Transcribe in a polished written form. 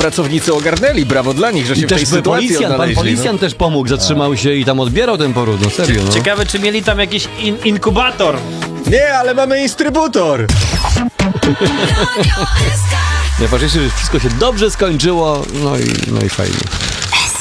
pracownicy ogarnęli, brawo dla nich, że się I w tej też sytuacji pan odnaleźli. policjant też pomógł, zatrzymał się i tam odbierał ten poród, no serio, no. Ciekawe, czy mieli tam jakiś inkubator. Nie, ale mamy instrybutor! Najważniejsze, że wszystko się dobrze skończyło, no i fajnie.